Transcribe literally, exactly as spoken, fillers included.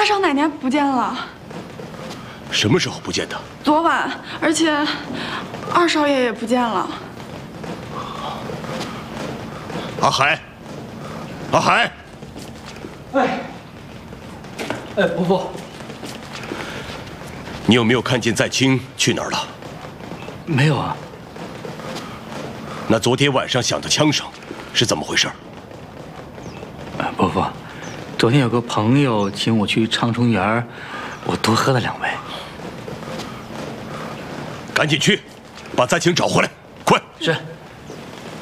少哪年不见了？ 什么时候不见的？ 昨晚，而且二少爷也不见了。 阿海，阿海， 哎，哎，伯父， 你有没有看见在清去哪儿了？ 没有啊。 那昨天晚上响的枪声是怎么回事？ 啊，伯父，昨天有个朋友请我去长春园，我多喝了两杯。 赶紧去，把在清找回来，快！ 是。